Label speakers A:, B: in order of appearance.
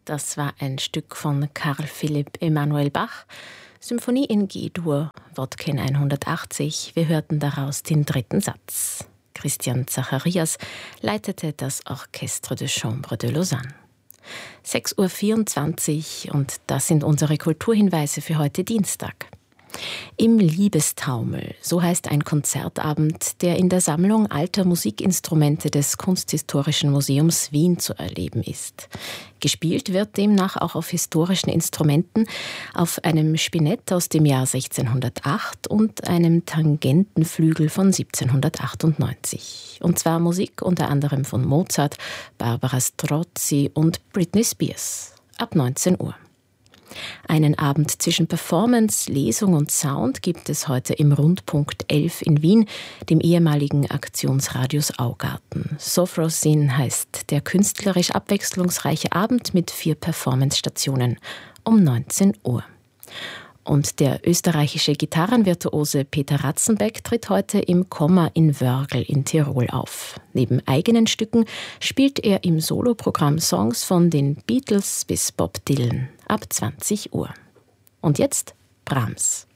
A: Das war ein Stück von Carl Philipp Emanuel Bach, Symphonie in G-Dur, Wodkin 180. Wir hörten daraus den dritten Satz. Christian Zacharias leitete das Orchestre de Chambre de Lausanne. 6.24 Uhr und das sind unsere Kulturhinweise für heute Dienstag. Im Liebestaumel, so heißt ein Konzertabend, der in der Sammlung alter Musikinstrumente des Kunsthistorischen Museums Wien zu erleben ist. Gespielt wird demnach auch auf historischen Instrumenten, auf einem Spinett aus dem Jahr 1608 und einem Tangentenflügel von 1798. Und zwar Musik unter anderem von Mozart, Barbara Strozzi und Britney Spears. Ab 19 Uhr. Einen Abend zwischen Performance, Lesung und Sound gibt es heute im Rundpunkt 11 in Wien, dem ehemaligen Aktionsradius Augarten. Sophrosin heißt der künstlerisch abwechslungsreiche Abend mit 4 Performance-Stationen um 19 Uhr. Und der österreichische Gitarrenvirtuose Peter Ratzenbeck tritt heute im Komma in Wörgl in Tirol auf. Neben eigenen Stücken spielt er im Soloprogramm Songs von den Beatles bis Bob Dylan ab 20 Uhr. Und jetzt Brahms.